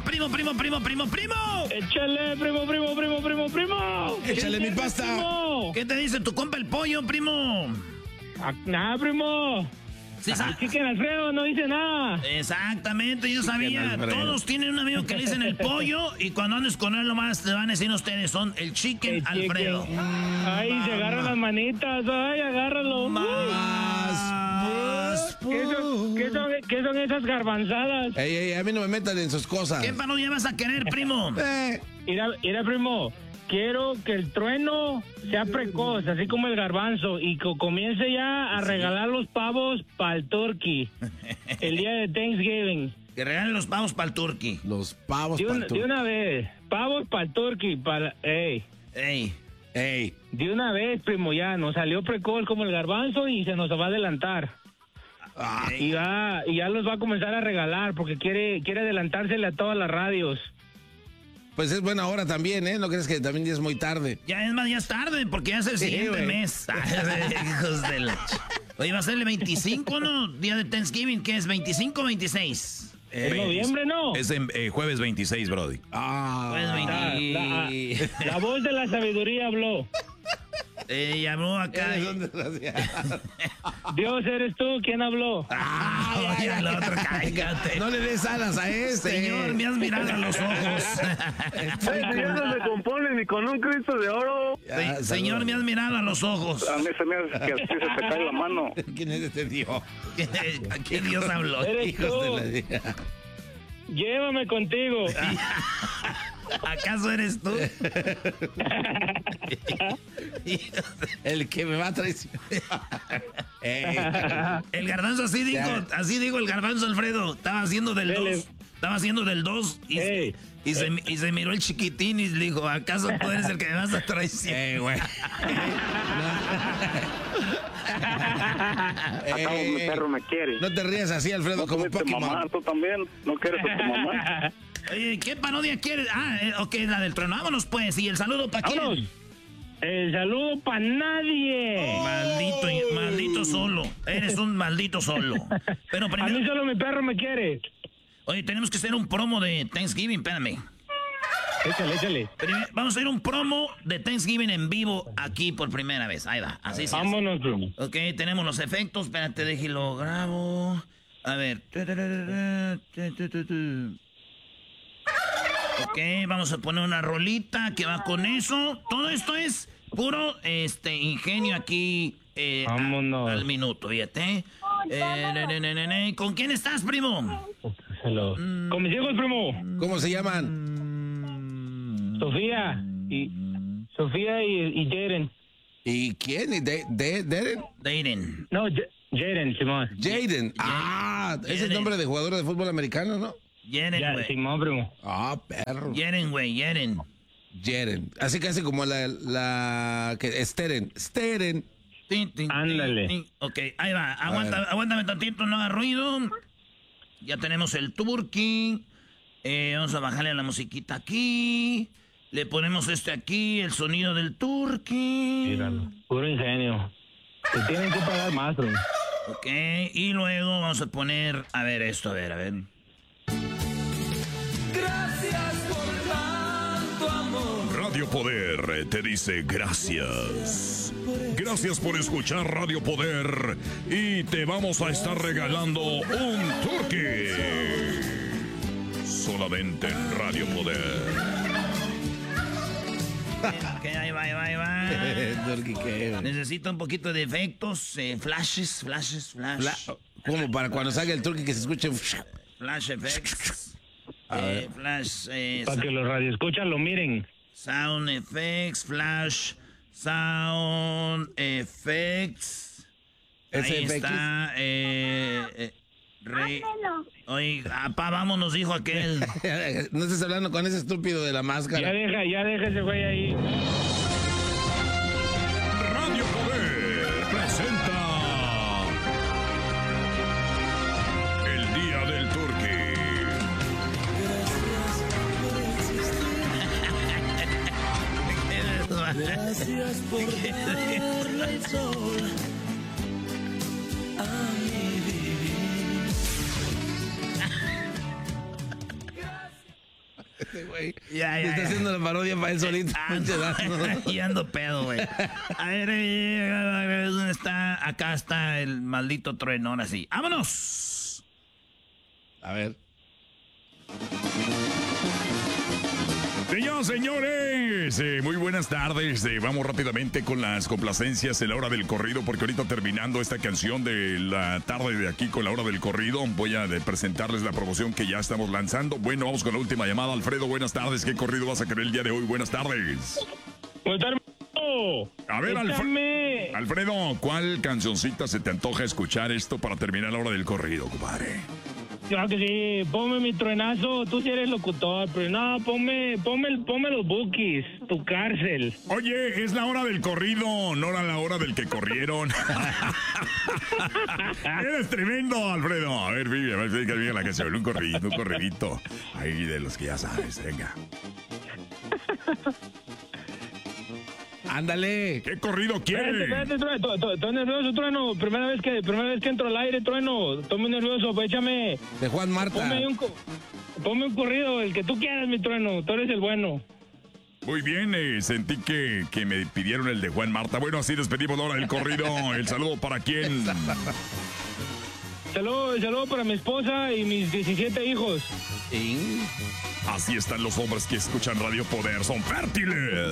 primo. Échale, primo. Échale mi pasta. Primo. ¿Qué te dice tu compa el pollo, primo? Nada, primo. Sí, Chicken Alfredo no dice nada. Exactamente, yo sabía. Todos tienen un amigo que le dicen el pollo y cuando andes con él nomás te van a decir ustedes, son el Chicken Alfredo. Ay, se agarran las manitas. Ay, agárralo. ¿Qué son esas garbanzadas? Ey, a mí no me metan en sus cosas. ¿Qué parodia vas a querer, primo? Mira, primo. Quiero que el trueno sea precoz, así como el garbanzo, y que comience ya a regalar los pavos para el turkey el día de Thanksgiving. Que regalen los pavos para el turkey. Los pavos para el turkey. De una vez, pavos para el turkey, Ey. De una vez, primo, ya nos salió precoz como el garbanzo y se nos va a adelantar. Y ya los va a comenzar a regalar porque quiere adelantársele a todas las radios. Pues es buena hora también, ¿eh? ¿No crees que también ya es muy tarde? Ya es tarde porque ya es el siguiente mes. Hijos de la... Oye, va a ser el 25, ¿no? Día de Thanksgiving, ¿qué es? ¿25 o 26? En noviembre, ¿no? Es en jueves 26, Brody. Jueves 26. La voz de la sabiduría habló. Llamó acá. Dios, ¿eres tú? ¿Quién habló? Oye, al otro, cállate. No le des alas a este. Señor, me has mirado a los ojos. Señor, no se compone ni con un Cristo de oro. Señor, me has mirado a los ojos. A mí se me hace que así se te cae la mano. ¿Quién es este Dios? ¿A qué Dios habló? ¿Eres tú? Llévame contigo. ¿Acaso eres tú? El que me va a traicionar. El garbanzo así dijo el garbanzo, Alfredo. Estaba haciendo del 2 y se miró el chiquitín y le dijo, ¿acaso tú eres el que me vas a traicionar? Güey. Acabo, mi perro me quiere. No te rías así, Alfredo, No como tu Pokémon. mamá, tú también. ¿No quieres a tu mamá? Oye, ¿qué parodia quieres? Ok, la del trueno. Vámonos pues. ¿Y el saludo para quién? El saludo para nadie. Maldito solo. Eres un maldito solo. Pero primero... A mí solo mi perro me quiere. Oye, tenemos que hacer un promo de Thanksgiving. Espérame. Échale. Vamos a hacer un promo de Thanksgiving en vivo aquí por primera vez. Ahí va. Así se hace. Vámonos, primo. Ok, tenemos los efectos. Espérate, déjelo grabo. A ver. Ok, vamos a poner una rolita que va con eso. Todo esto es puro ingenio aquí. Vámonos. Al minuto, fíjate. ¿Con quién estás, primo? Con mis hijos, primo. ¿Cómo se llaman? Sofía y Jaden. ¿Y quién? ¿Deren? Jaden. No, Jaden, Simón. Jaden. Es el nombre de jugador de fútbol americano, ¿no? Jaden, güey. Simón, primo. Perro. Jaden, güey, Jaden. Así casi como la que Steren. Ándale. Ok, ahí va. Aguántame tantito, no haga ruido. Ya tenemos el turkey. Vamos a bajarle a la musiquita aquí. Le ponemos aquí, el sonido del turkey. Míralo. Puro ingenio. Te tienen que pagar más, primo. Ok, y luego vamos a poner... A ver esto, a ver. Gracias por tanto amor. Radio Poder te dice gracias. Gracias por escuchar Radio Poder y te vamos a estar regalando un turkey. Solamente en Radio Poder. Ok, ahí va. Necesito un poquito de efectos, flashes. Como para cuando salga el turkey que se escuche. Flash effects. Flash. Para que los radioescuchas lo miren. Sound effects, flash, sound effects. Ahí está. Oye, apá, vámonos, dijo aquel. No estés hablando con ese estúpido de la máscara. Ya deja ese güey ahí. Radio Poder presenta el Día del Turkey. Gracias por darle el sol a mi vivir. Ya. Está haciendo la parodia para él solito. Y ando pedo, güey. A ver, ¿dónde está? Acá está el maldito trueno, ahora sí. ¡Vámonos! A ver. Señores, muy buenas tardes. Vamos rápidamente con las complacencias en la hora del corrido, porque ahorita terminando esta canción de la tarde de aquí con la hora del corrido, voy a presentarles la promoción que ya estamos lanzando. Bueno, vamos con la última llamada. Alfredo, buenas tardes. ¿Qué corrido vas a querer el día de hoy? Buenas tardes. A ver, Alfredo, ¿cuál cancioncita se te antoja escuchar esto para terminar la hora del corrido, compadre? Claro que sí, ponme mi truenazo, tú sí eres locutor, pero no, ponme los Bukis, tu cárcel. Oye, es la hora del corrido, no era la hora del que corrieron. Eres tremendo, Alfredo. A ver, fíjate la canción, un corridito. Ahí de los que ya sabes, venga. Ándale. ¿Qué corrido quieres? Espérate, estoy nervioso, Trueno. Primera vez que entro al aire, Trueno. Estoy muy nervioso, échame. De Juan Marta. Ponme un corrido, el que tú quieras, mi Trueno. Tú eres el bueno. Muy bien, sentí que me pidieron el de Juan Marta. Bueno, así despedimos la hora del corrido. El saludo para quién. Saludo para mi esposa y mis 17 hijos. Así están los hombres que escuchan Radio Poder. Son fértiles.